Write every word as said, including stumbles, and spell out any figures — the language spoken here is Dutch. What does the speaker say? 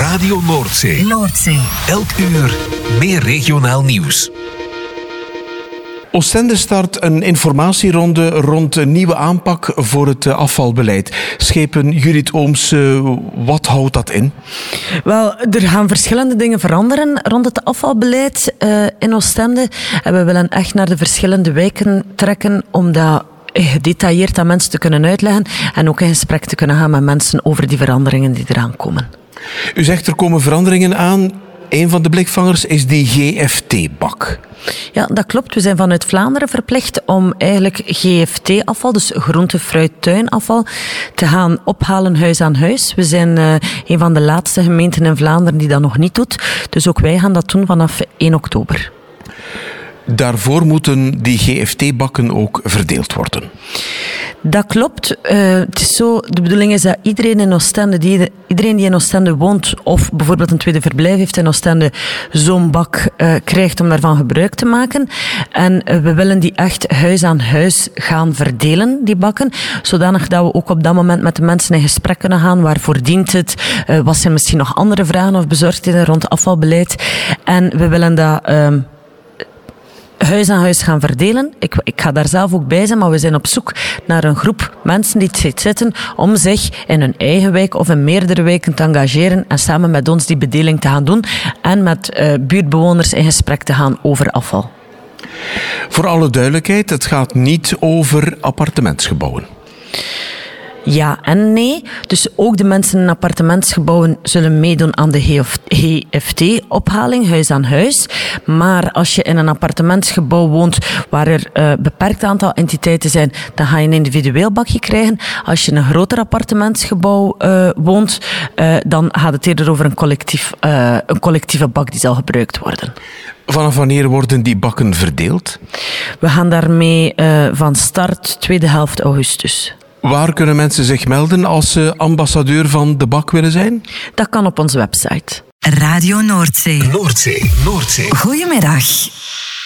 Radio Noordzee. Noordzee. Elk uur meer regionaal nieuws. Oostende start een informatieronde rond een nieuwe aanpak voor het afvalbeleid. Schepen Judith Ooms, wat houdt dat in? Wel, er gaan verschillende dingen veranderen rond het afvalbeleid uh, in Oostende. En we willen echt naar de verschillende wijken trekken om dat gedetailleerd aan mensen te kunnen uitleggen en ook in gesprek te kunnen gaan met mensen over die veranderingen die eraan komen. U zegt er komen veranderingen aan. Een van de blikvangers is die G F T-bak. Ja, dat klopt. We zijn vanuit Vlaanderen verplicht om eigenlijk G F T-afval, dus groente, fruit, tuinafval, te gaan ophalen huis aan huis. We zijn uh, een van de laatste gemeenten in Vlaanderen die dat nog niet doet. Dus ook wij gaan dat doen vanaf één oktober. Daarvoor moeten die G F T-bakken ook verdeeld worden. Dat klopt. Uh, het is zo, de bedoeling is dat iedereen in Oostende, die, iedereen die in Oostende woont of bijvoorbeeld een tweede verblijf heeft in Oostende, zo'n bak uh, krijgt om daarvan gebruik te maken. En uh, we willen die echt huis aan huis gaan verdelen, die bakken, zodanig dat we ook op dat moment met de mensen in gesprek kunnen gaan. Waarvoor dient het? Uh, wat zijn misschien nog andere vragen of bezorgdheden rond afvalbeleid? En we willen dat Uh, huis aan huis gaan verdelen. Ik, ik ga daar zelf ook bij zijn, maar we zijn op zoek naar een groep mensen die het zitten om zich in hun eigen wijk of in meerdere wijken te engageren en samen met ons die bedeling te gaan doen en met uh, buurtbewoners in gesprek te gaan over afval. Voor alle duidelijkheid, het gaat niet over appartementsgebouwen. Ja en nee. Dus ook de mensen in appartementsgebouwen zullen meedoen aan de G F T-ophaling, huis aan huis. Maar als je in een appartementsgebouw woont waar er een uh, beperkt aantal entiteiten zijn, dan ga je een individueel bakje krijgen. Als je in een groter appartementsgebouw uh, woont, uh, dan gaat het eerder over een, collectief, uh, een collectieve bak die zal gebruikt worden. Vanaf wanneer worden die bakken verdeeld? We gaan daarmee uh, van start tweede helft augustus. Waar kunnen mensen zich melden als ze ambassadeur van de bak willen zijn? Dat kan op onze website. Radio Noordzee. Noordzee. Noordzee. Goedemiddag.